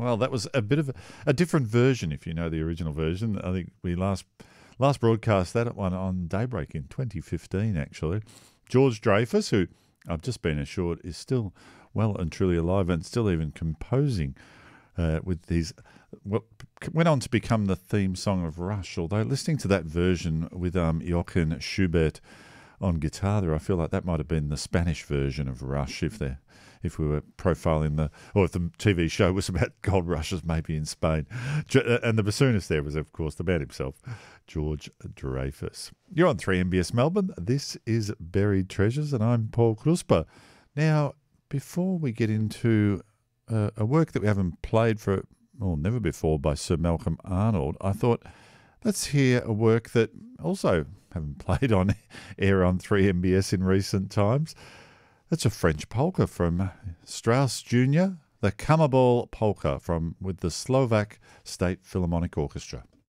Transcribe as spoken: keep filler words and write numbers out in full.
Well, that was a bit of a, a different version, if you know the original version. I think we last last broadcast that one on Daybreak in twenty fifteen, actually. George Dreyfus, who I've just been assured is still well and truly alive and still even composing uh, with these, what went on to become the theme song of Rush. Although listening to that version with um, Johann Schubert on guitar there, I feel like that might have been the Spanish version of Rush if they if we were profiling the, or if the T V show was about gold rushes maybe in Spain. And the bassoonist there was, of course, the man himself, George Dreyfus. You're on three M B S Melbourne. This is Buried Treasures, and I'm Paul Krusper. Now, before we get into uh, a work that we haven't played for, well, never before, by Sir Malcolm Arnold, I thought, let's hear a work that also haven't played on air on three M B S in recent times. It's a French polka from Strauss Junior, the Kammerball Polka from with the Slovak State Philharmonic Orchestra.